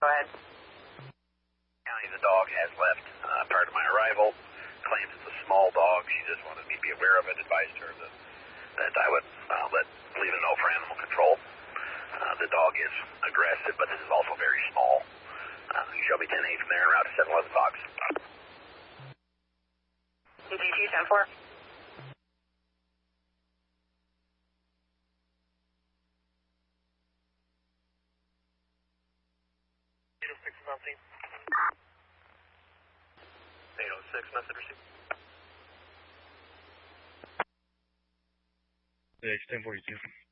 ahead. County, the dog has left prior to my arrival. Claims it's a small dog. She just wanted me to be aware of it. Advised her that I would leave a note for animal control. The dog is aggressive, but this is also very small. You shall be 10-8 from there, route to 711 Fox. EDT 10-4. Nothing. 806, message received. 1042.